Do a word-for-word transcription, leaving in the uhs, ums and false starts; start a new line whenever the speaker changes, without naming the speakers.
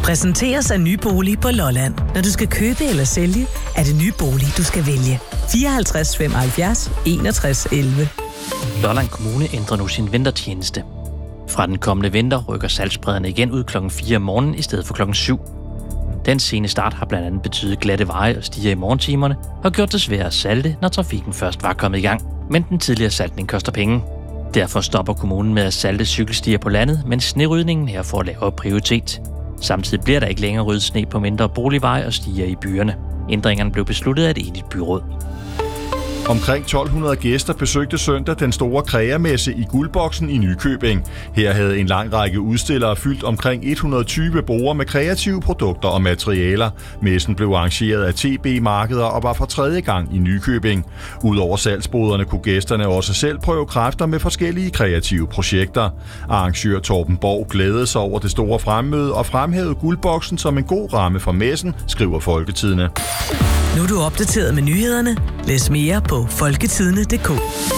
Præsenteres af Nye Bolig på Lolland. Når du skal købe eller sælge, er det Nye Bolig, du skal vælge. fireoghalvtreds femoghalvfjerds enogtres elleve.
Lolland Kommune ændrer nu sin vintertjeneste. Fra den kommende vinter rykker salgsbrederne igen ud klokken fire om morgenen i stedet for klokken syv. Den sene start har blandt andet betydet glatte veje og stiger i morgentimerne og gjort det sværere at salte, når trafikken først var kommet i gang. Men den tidligere saltning koster penge. Derfor stopper kommunen med at salte cykelstier på landet, mens snerydningen her får lavere prioritet. Samtidig bliver der ikke længere ryddet sne på mindre boligveje og stier i byerne. Ændringerne blev besluttet af et enigt byråd.
Omkring tolv hundrede gæster besøgte søndag den store kreamesse i Guldboksen i Nykøbing. Her havde en lang række udstillere fyldt omkring et hundrede og tyve borde med kreative produkter og materialer. Messen blev arrangeret af T B-markeder og var for tredje gang i Nykøbing. Udover salgsboderne kunne gæsterne også selv prøve kræfter med forskellige kreative projekter. Arrangør Torben Borg glædede sig over det store fremmøde og fremhævede Guldboksen som en god ramme for messen, skriver Folketidende.
Nu er du opdateret med nyhederne. Læs mere på folketidende punktum d k.